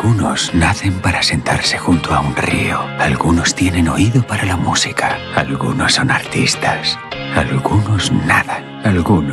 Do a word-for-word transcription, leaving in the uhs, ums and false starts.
Algunos nacen para sentarse junto a un río. Algunos tienen oído para la música. Algunos son artistas. Algunos nadan. Algunos